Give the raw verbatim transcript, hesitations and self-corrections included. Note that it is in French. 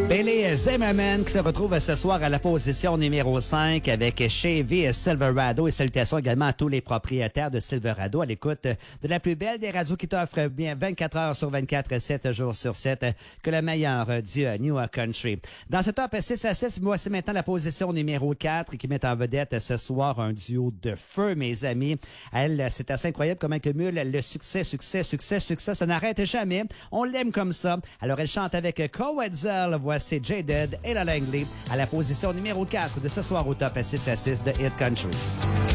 Billy Zimmerman qui se retrouve ce soir à la position numéro cinq avec Chevy Silverado et salutations également à tous les propriétaires de Silverado à l'écoute de la plus belle des radios qui t'offre bien vingt-quatre heures sur vingt-quatre, sept jours sur sept que le meilleur du New Country. Dans ce top six à six, voici maintenant la position numéro quatre qui met en vedette ce soir un duo de feu, mes amis. Elle, c'est assez incroyable comment que le mule, le succès, succès, succès, succès, ça n'arrête jamais. On l'aime comme ça. Alors elle chante avec Coetzel, voici Jaded et la Langley à la position numéro quatre de ce soir au top six à six de Hit Country.